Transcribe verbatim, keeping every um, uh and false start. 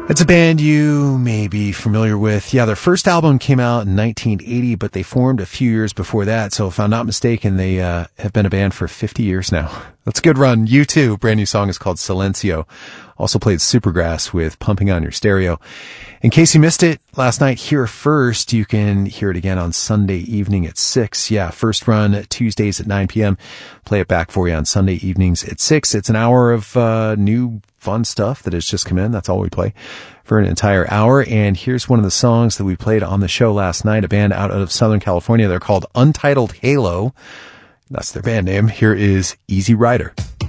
It's a band you may be familiar with. Yeah, their first album came out in nineteen eighty, but they formed a few years before that. So if I'm not mistaken, they uh, have been a band for fifty years now. That's a good run. U two, brand new song is called Silencio. Also played Supergrass with Pumping on Your Stereo. In case you missed it last night, here first, you can hear it again on Sunday evening at six. Yeah, first run Tuesdays at nine p.m. Play it back for you on Sunday evenings at six. It's an hour of uh, new fun stuff that has just come in. That's all we play for an entire hour. And here's one of the songs that we played on the show last night, a band out of Southern California. They're called Untitled Halo. That's their band name. Here is Easy Rider.